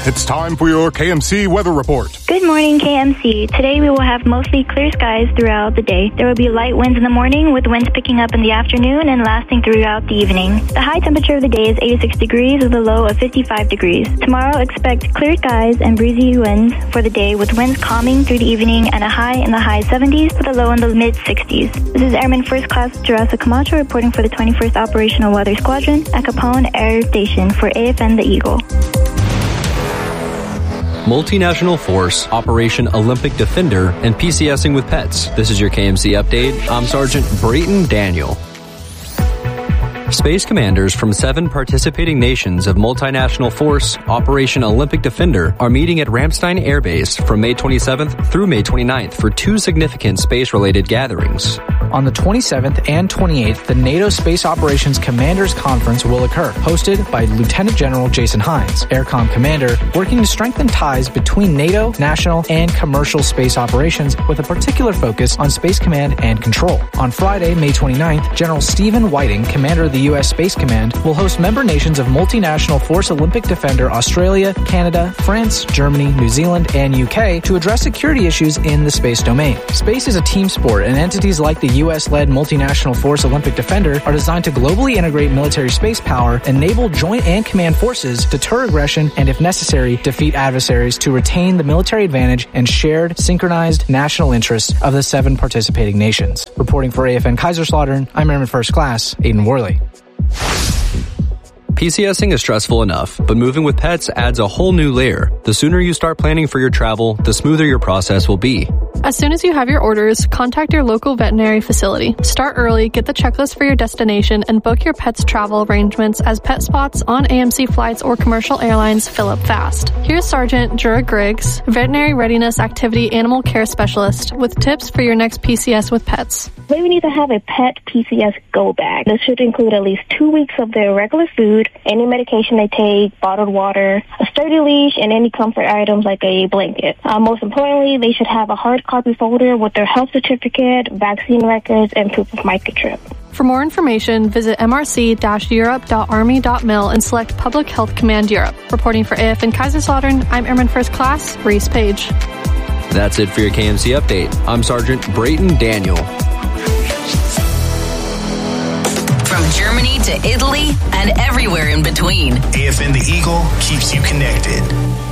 It's time for your KMC weather report. Good morning, KMC. Today we will have mostly clear skies throughout the day. There will be light winds in the morning, with winds picking up in the afternoon and lasting throughout the evening. The high temperature of the day is 86 degrees with a low of 55 degrees. Tomorrow, expect clear skies and breezy winds for the day, with winds calming through the evening and a high in the high 70s with a low in the mid-60s. This is Airman First Class Jerasa Camacho reporting for the 21st Operational Weather Squadron at Capone Air Station for AFN The Eagle. Multinational Force, Operation Olympic Defender, and PCSing with Pets. This is your KMC update. I'm Sergeant Brayton Daniel. Space commanders from 7 participating nations of Multinational Force, Operation Olympic Defender, are meeting at Ramstein Air Base from May 27th through May 29th for 2 significant space-related gatherings. On the 27th and 28th, the NATO Space Operations Commanders Conference will occur, hosted by Lieutenant General Jason Hines, AirCom Commander, working to strengthen ties between NATO, national, and commercial space operations with a particular focus on Space Command and Control. On Friday, May 29th, General Stephen Whiting, Commander of the U.S. Space Command, will host member nations of Multinational Force Olympic Defender Australia, Canada, France, Germany, New Zealand, and UK to address security issues in the space domain. Space is a team sport, and entities like the U.S.-led Multinational Force Olympic Defender are designed to globally integrate military space power, enable joint and command forces, deter aggression, and if necessary, defeat adversaries to retain the military advantage and shared, synchronized national interests of the 7 participating nations. Reporting for AFN Kaiserslautern, I'm Airman First Class Aiden Worley. PCSing is stressful enough, but moving with pets adds a whole new layer. The sooner you start planning for your travel, the smoother your process will be. As soon as you have your orders, contact your local veterinary facility. Start early, get the checklist for your destination, and book your pet's travel arrangements as pet spots on AMC flights or commercial airlines fill up fast. Here's Sergeant Jura Griggs, Veterinary Readiness Activity Animal Care Specialist, with tips for your next PCS with pets. They need to have a pet PCS go bag. This should include at least 2 weeks of their regular food, any medication they take, bottled water, a sturdy leash, and any comfort items like a blanket. Most importantly, they should have a hard copy folder with their health certificate, vaccine records, and proof of microchip. For more information, visit mrc-europe.army.mil and select Public Health Command Europe. Reporting for AFN Kaiserslautern, I'm Airman First Class Reese Page. That's it for your KMC update. I'm Sergeant Brayton Daniel. From Germany to Italy and everywhere in between, AFN The Eagle keeps you connected.